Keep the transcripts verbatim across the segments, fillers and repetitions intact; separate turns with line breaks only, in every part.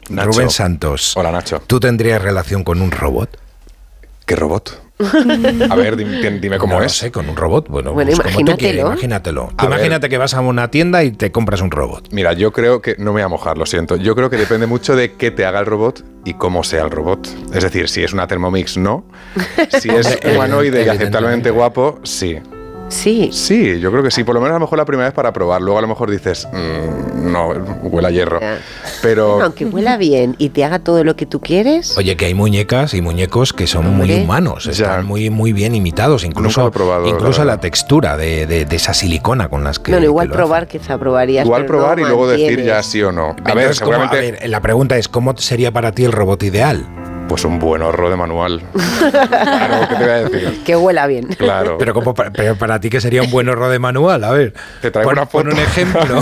Nacho.
Rubén Santos.
Hola, Nacho.
¿Tú tendrías relación con un robot?
¿Qué robot? A ver, dime, dime cómo
no
es.
No sé, con un robot. Bueno,
bueno
pues como tú quieras, imagínatelo. Tú imagínate
ver.
que vas a una tienda y te compras un robot.
Mira, yo creo que... No me voy a mojar, lo siento. Yo creo que depende mucho de qué te haga el robot y cómo sea el robot. Es decir, si es una Thermomix, no. Si es humanoide y aceptablemente guapo, sí.
Sí.
Sí, yo creo que sí. Por lo menos a lo mejor la primera vez para probar. Luego a lo mejor dices, mmm, no, huele a hierro. Pero...
Bueno, aunque huela bien y te haga todo lo que tú quieres.
Oye, que hay muñecas y muñecos que son
Hombre.
muy humanos. Están muy, muy bien imitados. Incluso,
Nunca lo he probado,
incluso
la
la textura de, de, de esa silicona con las que.
No, no, igual
que lo
probar,
hacen.
quizá probarías.
Igual
pero
probar
no
y luego decir
mantienes.
ya sí o no. A
Entonces,
ver,
¿cómo?
seguramente...
A ver, la pregunta es, ¿cómo sería para ti el robot ideal?
Pues un buen horro de manual. Claro, ¿qué te voy a decir?
Que huela bien.
Claro.
Pero, como para, pero para ti, ¿qué sería un buen horro de manual? A ver,
Te traigo
pon,
una foto.
pon un ejemplo.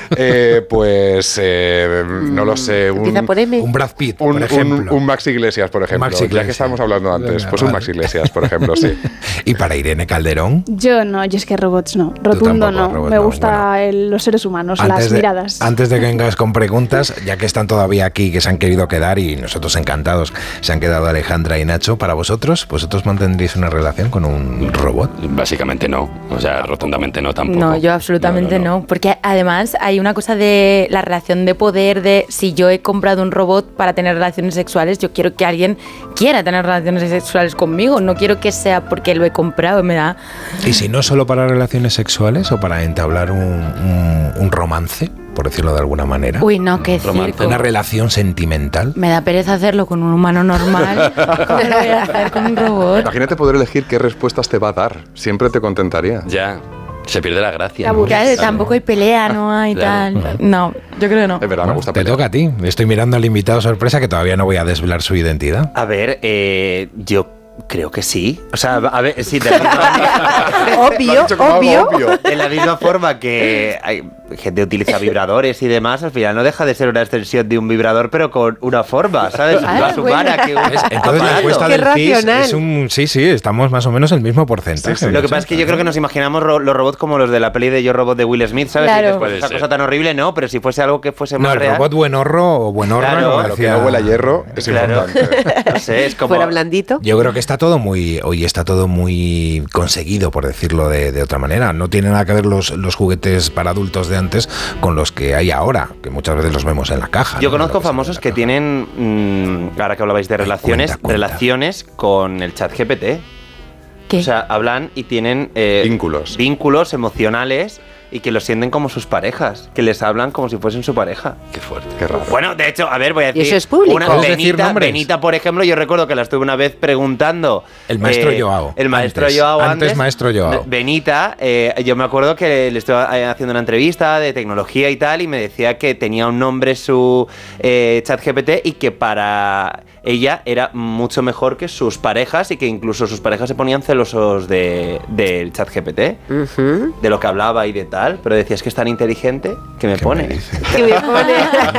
eh, pues, eh, no lo sé. Un,
Empieza por M.
Un Brad Pitt,
un,
por ejemplo.
un, un Max Iglesias, por ejemplo.
Max
Ya
Iglesias.
que estábamos hablando antes.
Venga,
Pues un
vale.
Max Iglesias, por ejemplo, sí.
¿Y para Irene Calderón?
Yo no, yo es que robots no. Rotundo
tampoco,
no.
robot
Me
no,
gusta
bueno.
el- los seres humanos,
Antes
las
de,
miradas.
Antes de que vengas con preguntas, ya que están todavía aquí, que se han querido quedar y nosotros encantados, se han quedado Alejandra y Nacho, para vosotros, ¿vosotros mantendréis una relación con un robot?
Básicamente no, o sea, rotundamente no tampoco.
No, yo absolutamente no,
No, no, no.
porque además hay una cosa de la relación de poder, de si yo he comprado un robot para tener relaciones sexuales, yo quiero que alguien quiera tener relaciones sexuales conmigo, no quiero que sea porque lo he comprado, me da...
¿Y si no solo para relaciones sexuales o para entablar un, un, un romance, por decirlo de alguna manera?
Uy, no, qué
Romance.
circo.
Una relación sentimental.
Me da pereza hacerlo con un humano normal, ¿cómo lo voy a hacer con un robot?
Imagínate poder elegir qué respuestas te va a dar. Siempre te contentaría.
Ya, se pierde la gracia.
Te
¿no?
aburres.
Claro, tampoco hay pelea, no hay
Claro.
tal. No, yo creo que no.
Es verdad, me gusta
Te
pelear.
toca a ti. Estoy mirando al invitado sorpresa que todavía no voy a desvelar su identidad.
A ver, eh, yo creo que sí. O sea, a ver, sí, de la misma,
Obvio,
Lo has dicho como algo
obvio.
obvio.
de la misma forma que hay gente utiliza vibradores y demás, al final no deja de ser una extensión de un vibrador, pero con una forma, ¿sabes?
Ah,
Más humana que un
¿Ves? Entonces la
aparato.
encuesta
Qué
del C I S
racional.
es un... Sí, sí, estamos más o menos el mismo porcentaje.
Sí, sí.
Lo que pasa es que yo creo que nos imaginamos ro- los robots como los de la peli de Yo Robot de Will Smith, ¿sabes?
Claro.
Y después
Puede
esa
ser.
cosa tan horrible, no, pero si fuese algo que fuese
No,
más
el
real.
robot buenorro o buenorra,
Claro,
como
Lo que
decía-
no huele a hierro es
Claro.
importante.
No sé, es como...
Fuera blandito.
Yo creo que está todo muy, hoy está todo muy conseguido, por decirlo de, de otra manera. No tiene nada que ver los, los juguetes para adultos de antes con los que hay ahora, que muchas veces los vemos en la caja.
Yo
¿no?
conozco
Lo que sale
famosos
en la
que
caja.
tienen, mm, ahora que hablabais de relaciones,
cuenta, cuenta.
relaciones con el chat G P T.
¿Qué?
O sea, hablan y tienen eh,
Vínculos.
vínculos emocionales y que los sienten como sus parejas, que les hablan como si fuesen su pareja.
Qué fuerte.
Qué raro.
Bueno, de hecho, a ver, voy a
¿Y
decir.
eso es público?
Una,
¿Puedes decir
Benita,
nombres?
Benita, por ejemplo, yo recuerdo que la estuve una vez preguntando.
El maestro
eh,
Joao.
El maestro
Antes.
Joao
Antes
antes.
maestro Joao.
Benita, eh, yo me acuerdo que le estaba eh, haciendo una entrevista de tecnología y tal, y me decía que tenía un nombre su eh, chat G P T y que para ella era mucho mejor que sus parejas y que incluso sus parejas se ponían celosos de, del chat G P T,
Ujú.
de lo que hablaba y de tal, pero decías que es tan inteligente que me
¿Qué
pone.
me dices?
Que me pone.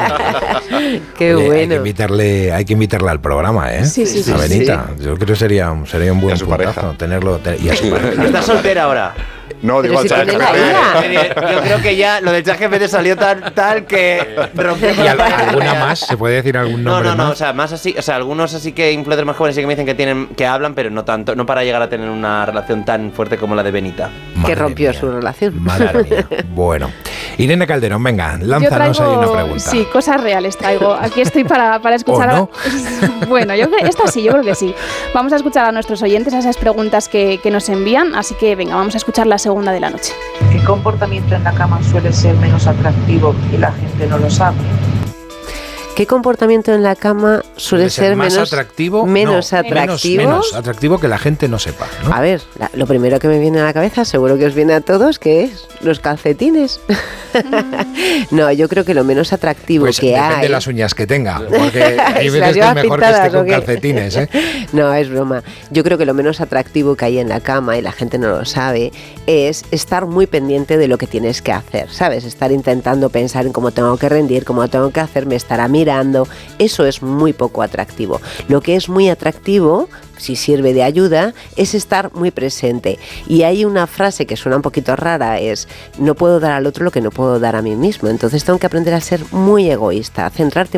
Qué
Oye, Hay que,
bueno.
invitarle, hay que invitarle al programa, ¿eh?
Sí, sí, sí,
A
sí,
Benita. Yo creo que sería, sería un
Y
buen
a su
puntazo
pareja.
tenerlo. te- y a su pareja.
¿Estás soltera ahora?
No, digo
Pero
al
si
chat
tiene
G
la
P T.
hija.
Yo creo que ya lo del chat G P T salió tan tal que rompió con
¿Y
la
al-
pared.
alguna más? ¿Se puede decir algún
No,
nombre
no, no,
más?
o sea, más así, o sea, algunos así que influencers más jóvenes sí que me dicen que tienen, que hablan, pero no tanto, no para llegar a tener una relación tan fuerte como la de Benita.
Que
Madre
rompió
mía.
su relación.
Madre mía. Bueno. Irene Calderón, venga,
Yo
lánzanos
traigo,
ahí una pregunta.
sí, cosas reales traigo. Aquí estoy para, para escuchar.
¿O no?
a- Bueno, yo creo, esta sí, yo creo que sí. Vamos a escuchar a nuestros oyentes a esas preguntas que, que nos envían, así que venga, vamos a escuchar la segunda de la noche.
¿Qué comportamiento en la cama suele ser menos atractivo y la gente no lo sabe?
¿Qué comportamiento en la cama suele ser
más
menos
atractivo?
menos
No,
atractivo?
Menos, menos atractivo que la gente no sepa, ¿no?
A ver, la- lo primero que me viene a la cabeza, seguro que os viene a todos, que es los calcetines. No, yo creo que lo menos atractivo
Pues
que
depende
hay...
de las uñas que tenga, porque hay
¿Se
veces
las
que
lleva
es mejor que
pintadas
esté
o
con
qué?
calcetines, ¿eh?
No, es broma. Yo creo que lo menos atractivo que hay en la cama, y la gente no lo sabe, es estar muy pendiente de lo que tienes que hacer, ¿sabes? Estar intentando pensar en cómo tengo que rendir, cómo tengo que hacer, me estará mirando. Eso es muy poco atractivo. Lo que es muy atractivo, si sirve de ayuda, es estar muy presente. Y hay una frase que suena un poquito rara, es: no puedo dar al otro lo que no puedo dar a mí mismo. Entonces tengo que aprender a ser muy egoísta, a centrarte